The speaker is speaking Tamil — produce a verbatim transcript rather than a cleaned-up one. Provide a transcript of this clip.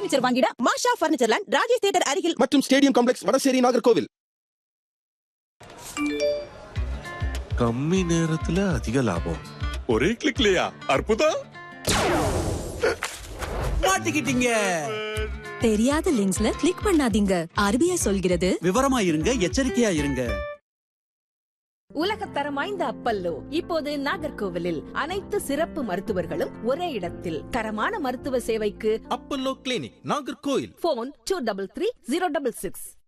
பர்னிச்சர் வாங்கிட மாஷா பர்னிச்சர் லேண்ட், ராஜேஷ் தியேட்டர் அருகில் மற்றும் ஸ்டேடியம் காம்ப்ளெக்ஸ், வடசேரி, நாகர்கோவில். கம்மி நேரத்துல அதிக லாபம். ஒரே கிளிக்லயா? அற்புதம். மாட்டிக்கிட்டீங்க. தெரியாத லிங்க்ஸ்ல கிளிக் பண்ணாதீங்க. ஆர்பிஐ சொல்கிறது விவரமா இருங்க, எச்சரிக்கையா இருங்க. உலகத்தரம் வாய்ந்த அப்பல்லோ இப்போது நாகர்கோவிலில் அனைத்து சிறப்பு மருத்துவர்களும் ஒரே இடத்தில். தரமான மருத்துவ சேவைக்கு Apollo clinic, Nagercoil. Phone two double three zero double six.